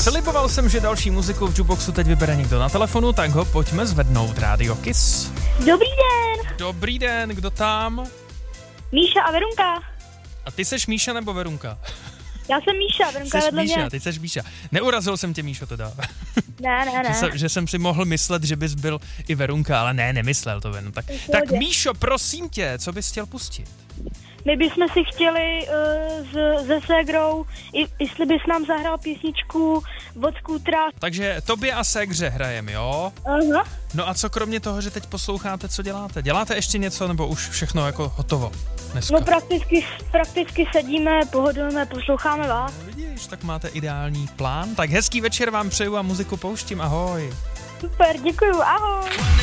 Sliboval jsem, že další muziku v Jukeboxu teď vybere někdo na telefonu, tak ho pojďme zvednout. Rádio Kiss. Dobrý den. Dobrý den, kdo tam? Míša a Verunka. A ty seš Míša nebo Verunka? Já jsem Míša, Verunka Jsi vedle Míša, mě. ty seš Míša. Neurazil jsem tě, Míšo, teda. Ne. Že jsem si mohl myslet, že bys byl i Verunka, ale ne, nemyslel to ven. Tak Míšo, prosím tě, co bys chtěl pustit? My bychom si chtěli se ségrou, jestli bys nám zahrál písničku od Skútra. Takže tobě a ségře hrajem, jo? Aha. No a co kromě toho, že teď posloucháte, co děláte? Děláte ještě něco, nebo už všechno jako hotovo dneska? No prakticky sedíme, pohodlujeme, posloucháme vás. No, vidíš, tak máte ideální plán. Tak hezký večer vám přeju a muziku pouštím, ahoj. Super, děkuju, ahoj.